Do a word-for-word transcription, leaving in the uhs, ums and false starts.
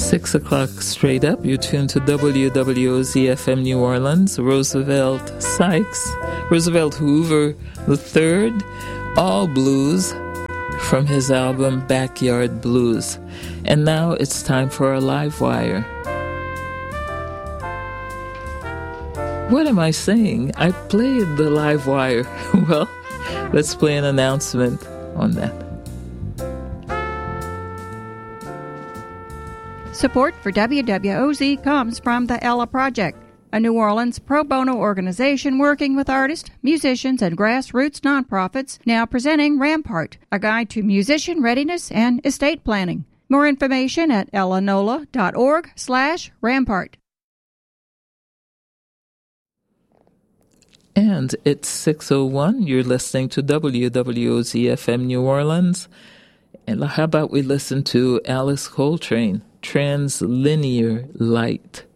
Six o'clock straight up. You're tuned to W W O Z F M New Orleans. Roosevelt Sykes, Roosevelt Hoover the third, all blues from his album Backyard Blues. And now it's time for our live wire. What am I saying? I played the live wire. Well, let's play an announcement on that. Support for W W O Z comes from the Ella Project, a New Orleans pro bono organization working with artists, musicians, and grassroots nonprofits, now presenting Rampart, a guide to musician readiness and estate planning. More information at ellanola.org slash Rampart. And it's six oh one. You're listening to W W O Z F M New Orleans. And how about we listen to Alice Coltrane, Translinear Light.